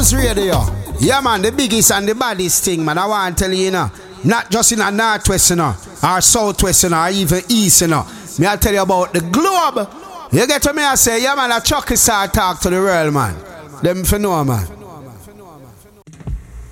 Blues Radio. Yeah, man, the biggest and the baddest thing, man. I want to tell you, you know, not just in a northwest, you know, or southwest, you know, or even east, you know. Me I tell you about the globe. You get to me, I say, yeah, man, a Chucky start talk to the world, man. Them for know, man.